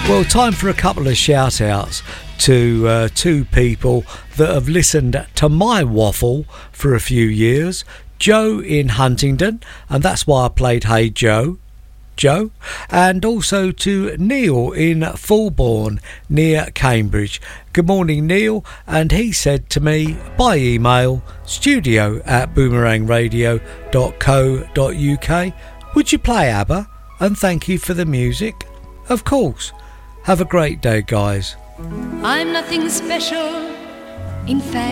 Well, time for a couple of shout outs to two people that have listened to my waffle for a few years. Joe in Huntingdon, and that's why I played Hey Joe, and also to Neil in Fulbourn near Cambridge. Good morning, Neil, and he said to me by email, studio@boomerangradio.co.uk, would you play ABBA, and thank you for the music. Of course. Have a great day, guys. I'm nothing special, in fact